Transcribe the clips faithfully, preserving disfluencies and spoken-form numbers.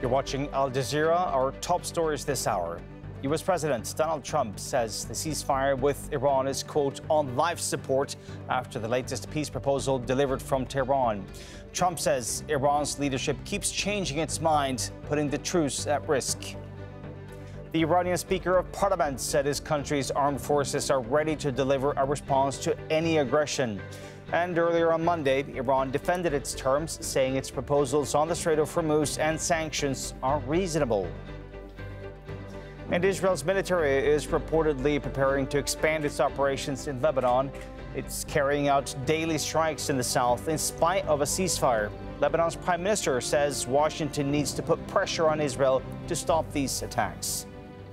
You're watching Al Jazeera. Our top stories this hour. U S President Donald Trump says the ceasefire with Iran is, quote, on life support after the latest peace proposal delivered from Tehran. Trump says Iran's leadership keeps changing its mind, putting the truce at risk. The Iranian Speaker of Parliament said his country's armed forces are ready to deliver a response to any aggression. And earlier on Monday, Iran defended its terms, saying its proposals on the Strait of Hormuz and sanctions are reasonable. And Israel's military is reportedly preparing to expand its operations in Lebanon. It's carrying out daily strikes in the south in spite of a ceasefire. Lebanon's prime minister says Washington needs to put pressure on Israel to stop these attacks.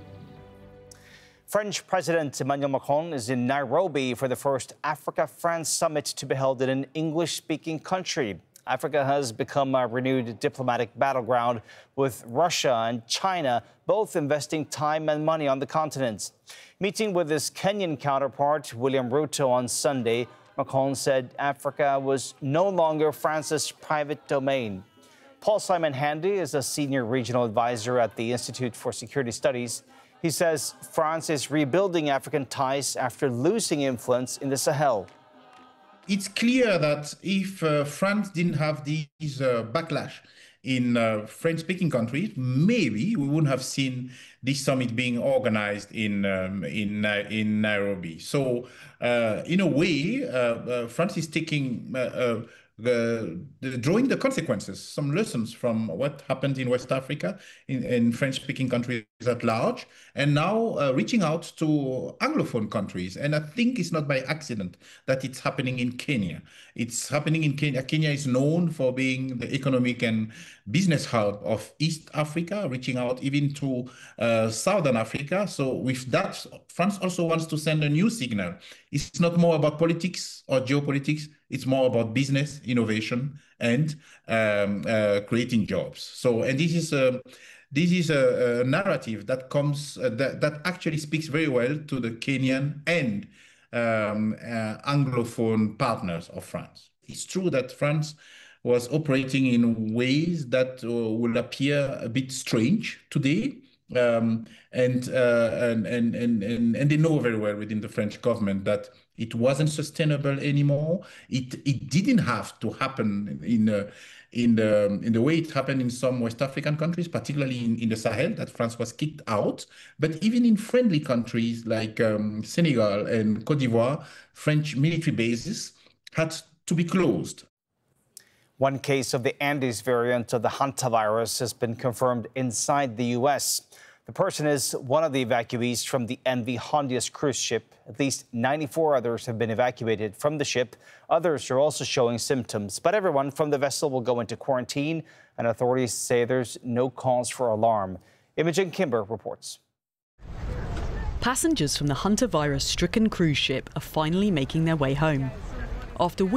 French President Emmanuel Macron is in Nairobi for the first Africa-France summit to be held in an English-speaking country. Africa has become a renewed diplomatic battleground, with Russia and China both investing time and money on the continent. Meeting with his Kenyan counterpart, William Ruto, on Sunday, Macron said Africa was no longer France's private domain. Paul Simon Handy is a senior regional advisor at the Institute for Security Studies. He says France is rebuilding African ties after losing influence in the Sahel. It's clear that if uh, France didn't have these uh, backlash in uh, French-speaking countries, maybe we wouldn't have seen this summit being organized in um, in uh, in Nairobi. So, uh, in a way, uh, uh, France is taking. Uh, uh, The, the, drawing the consequences, some lessons from what happened in West Africa, in, in French-speaking countries at large, and now uh, reaching out to Anglophone countries. And I think it's not by accident that it's happening in Kenya. It's happening in Kenya. Kenya is known for being the economic and business hub of East Africa, reaching out even to uh, Southern Africa. So with that, France also wants to send a new signal. It's not more about politics or geopolitics. It's more about business, innovation, and um, uh, creating jobs. So, and this is a this is a, a narrative that comes uh, that that actually speaks very well to the Kenyan and um, uh, Anglophone partners of France. It's true that France was operating in ways that uh, will appear a bit strange today. Um, and, uh, and, and, and, and, and they know very well within the French government that it wasn't sustainable anymore. It, it didn't have to happen in, uh, in, the, in the way it happened in some West African countries, particularly in, in the Sahel, that France was kicked out. But even in friendly countries like um, Senegal and Cote d'Ivoire, French military bases had to be closed. One case of the Andes variant of the hantavirus has been confirmed inside the U S. The person is one of the evacuees from the M V Hondias cruise ship. At least ninety-four others have been evacuated from the ship. Others are also showing symptoms, but everyone from the vessel will go into quarantine, and authorities say there's no cause for alarm. Imogen Kimber reports. Passengers from the hantavirus-stricken cruise ship are finally making their way home. After